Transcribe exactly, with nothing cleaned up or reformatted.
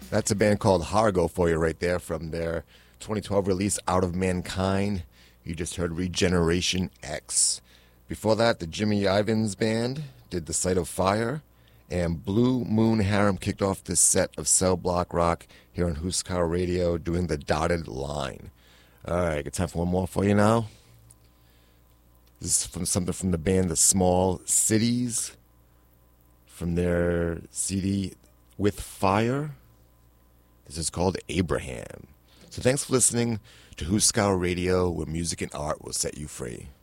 That's a band called Hargo for you right there from their twenty twelve release, Out of Mankind. You just heard Regeneration X. Before that, the Jimmy Ivins Band did The Sight of Fire, and Blue Moon Harem kicked off this set of cell block rock here on Huskar Radio doing The Dotted Line. All right, got time for one more for you now. This is from something from the band The Small Cities, from their C D With Fire. This is called Abraham. So thanks for listening to Huskar Radio, where music and art will set you free.